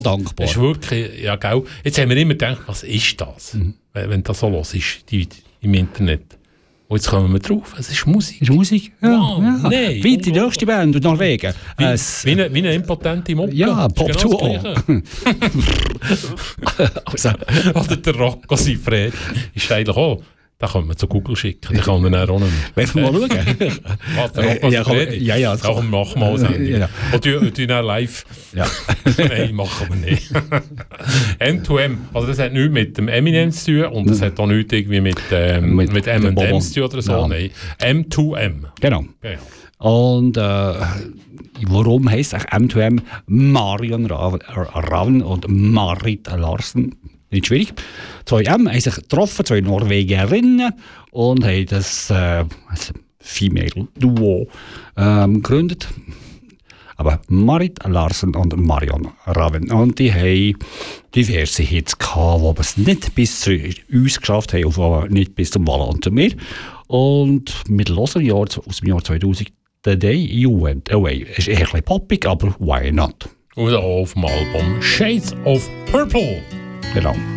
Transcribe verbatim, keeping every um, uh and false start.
dankbar. Das ist wirklich, ja, gell. Jetzt haben wir immer gedacht, was ist das? Mhm. Wenn, wenn das so los ist, die, im Internet. Und jetzt kommen wir drauf, es ist Musik. Es ist Musik? Ja. Wow, ja. Nein. Wie die nächste Band in Norwegen. Wie, Äh, wie, eine, wie eine impotente Mucke. Ja, Pop genau Duo. Also. Oder der Rocco Siffredi ist eigentlich auch. Da können wir zu Google schicken, den kann man dann auch nicht mehr. Wollen wir mal schauen? Was, der Rocco Ja, komm, Siffredi? ja, ja. Da kommen wir machen mal Sendung. Ja. Und du, du dann live. Ja. Nein, machen wir nicht. M zwei M, also das hat nichts mit dem Eminem zu tun und das hat auch nichts irgendwie mit, ähm, mit, mit M and M zu tun oder so. Ja. Nein, M zwei M. Genau. Genau. Und äh, warum heisst es M zwei M? Marion Ravn und Marit Larsen. Nicht schwierig. Zwei M haben sich getroffen, zwei Norwegerinnen, und haben das, äh, das Female Duo ähm, gegründet. Aber Marit Larsen und Marion Ravn. Und die haben diverse Hits gehabt, die es nicht bis zu uns geschafft haben, aber nicht bis zum Walla und zu mir. Und wir hören Jahr, aus dem Jahr zweitausend, The Day You Went Away. Es ist eher ein bisschen poppig, aber why not? Oder auch auf dem Album Shades of Purple. Genau.